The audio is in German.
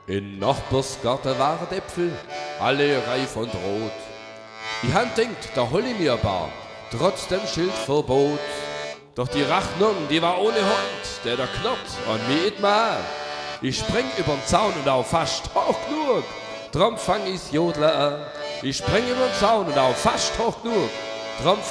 In Nachbarsgarten waren Äpfel, alle reif und rot. Ich han denkt, da hol ich mir ein paar, trotz dem Schildverbot. Doch die Rechnung, die war ohne Hund, der knurrt und mir it mal. Ich spring übern Zaun und auch fast hoch genug, drum fang ich's Jodler an. Ich spring übern Zaun und auch fast hoch genug, drum